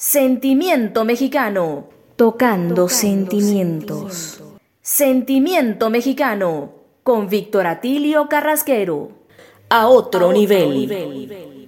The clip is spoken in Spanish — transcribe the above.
Sentimiento mexicano. Tocando sentimientos. Sentimiento mexicano. Con Víctor Atilio Carrasquero. A otro nivel.